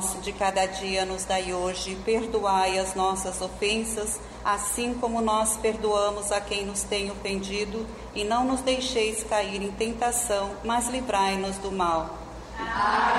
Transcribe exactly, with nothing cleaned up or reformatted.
nosso de cada dia nos dai hoje, perdoai as nossas ofensas, assim como nós perdoamos a quem nos tem ofendido, e não nos deixeis cair em tentação, mas livrai-nos do mal. Amém.